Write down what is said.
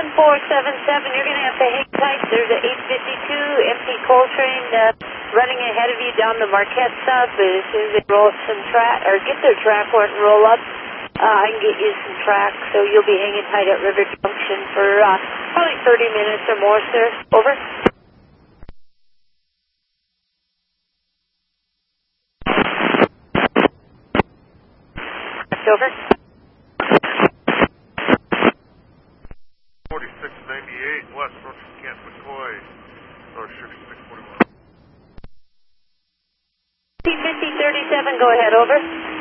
1477, you're going to have to hang tight. There's an 852 empty coal train running ahead of you down the Marquette sub. As soon as they roll some track, or get their track work and roll up, I can get you some track. So you'll be hanging tight at River Junction for probably 30 minutes or more, sir. Over. Over. 4698 west from Camp McCoy, or 6641. 5037, go ahead, over.